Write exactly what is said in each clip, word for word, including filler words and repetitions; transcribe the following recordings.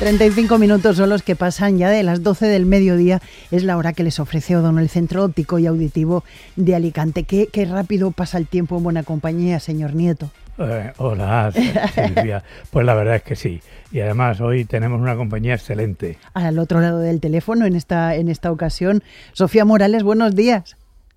treinta y cinco minutos son los que pasan ya de las doce del mediodía. Es la hora que les ofrece Odono, el Centro Óptico y Auditivo de Alicante. Qué, qué rápido pasa el tiempo en buena compañía, señor Nieto. Eh, hola, Silvia. Pues la verdad es que sí. Y además hoy tenemos una compañía excelente. Al otro lado del teléfono, en esta, en esta ocasión, Sofía Morales, buenos días.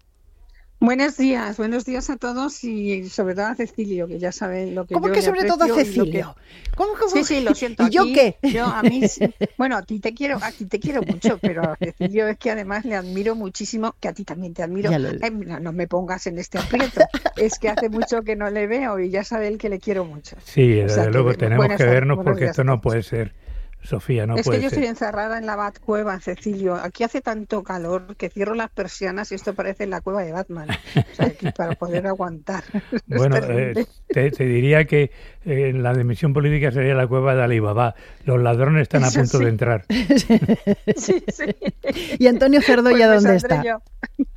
Buenos días, buenos días a todos y sobre todo a Cecilio, que ya saben lo que yo ¿Cómo que sobre todo a Cecilio? Que... ¿Cómo, cómo? Sí, sí, lo siento. ¿Y yo aquí, qué? Yo a mí, bueno, a ti te quiero, a ti te quiero mucho, pero a Cecilio es que además le admiro muchísimo, que a ti también te admiro. Lo... Ay, no, no me pongas en este aprieto. Es que hace mucho que no le veo y ya sabe él que le quiero mucho. Sí, desde o sea, luego que, tenemos que vernos porque días, esto no puede ser. Sofía, no es puede que yo ser. estoy encerrada en la Batcueva, Cecilio. Aquí hace tanto calor que cierro las persianas y esto parece la cueva de Batman. O sea, aquí para poder aguantar. Bueno, eh, te, te diría que eh, la dimensión política sería la cueva de Alibaba. Los ladrones están Eso a punto sí. de entrar. Sí, sí. ¿Y Antonio Cerdoya pues dónde está? Yo.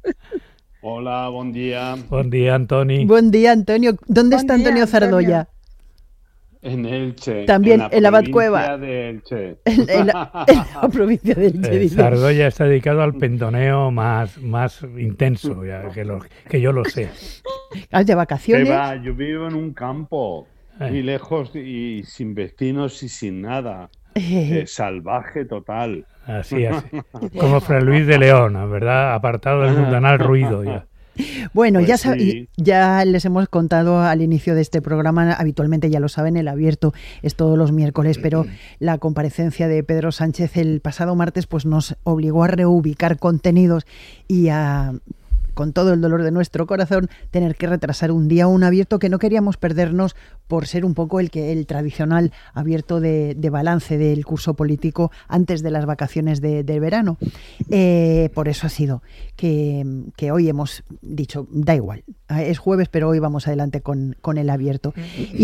Hola, buen día. Buen día, Antonio. Buen día, Antonio. ¿Dónde buen está día, Antonio Cerdoya? Antonio. En Elche. También, en la, en la Batcueva. De Elche. En, en, la, en la provincia de Elche. Eh, Sardoya está dedicado al pentoneo más, más intenso, ya, que, lo, que yo lo sé. ¿Has de vacaciones? Va, yo vivo en un campo, eh. muy lejos y sin vecinos y sin nada. Eh, salvaje total. Así, así. Como Fray Luis de León, ¿verdad? Apartado del mundanal ruido ya. Bueno, pues ya, sí. ya les hemos contado al inicio de este programa, habitualmente ya lo saben, el abierto es todos los miércoles, pero la comparecencia de Pedro Sánchez el pasado martes pues nos obligó a reubicar contenidos y a, con todo el dolor de nuestro corazón, tener que retrasar un día un abierto que no queríamos perdernos por ser un poco el que el tradicional abierto de, de balance del curso político antes de las vacaciones de, de verano. Eh, por eso ha sido que, que hoy hemos dicho, da igual, es jueves, pero hoy vamos adelante con, con el abierto. Y